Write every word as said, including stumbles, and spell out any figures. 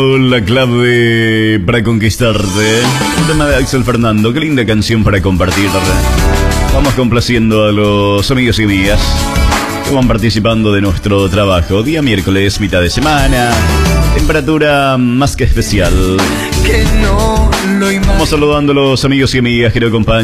La clave para conquistarte. Un tema de Axel Fernando. Qué linda canción para compartir. Vamos complaciendo a los amigos y amigas que van participando de nuestro trabajo. Día miércoles, mitad de semana. Temperatura más que especial. Vamos saludando a los amigos y amigas que nos acompañan.